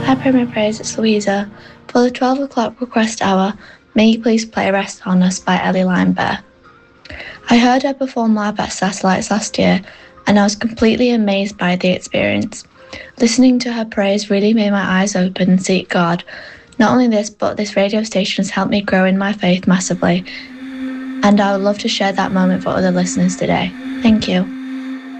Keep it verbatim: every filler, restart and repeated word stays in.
Hi, Premier Praise, it's Louisa. For the twelve o'clock request hour, may you please play Rest on Us by Ellie Limebear. I heard her perform live at Satellites last year, and I was completely amazed by the experience. Listening to her praise really made my eyes open and seek God. Not only this, but this radio station has helped me grow in my faith massively, and I would love to share that moment for other listeners today. Thank you.